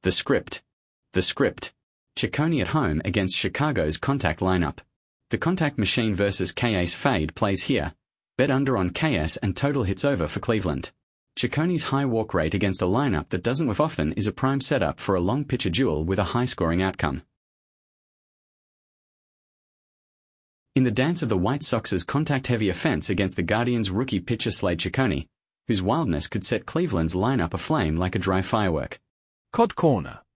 The script. The script. Ciccone at home against Chicago's contact lineup. The contact machine versus K-Ace fade plays here. Bet under on KS and total hits over for Cleveland. Ciccone's high walk rate against a lineup that doesn't whiff often is a prime setup for a long pitcher duel with a high-scoring outcome. In the dance of the White Sox's contact-heavy offense against the Guardians' rookie pitcher Slade Ciccone, whose wildness could set Cleveland's lineup aflame like a dry firework. Cod Corner.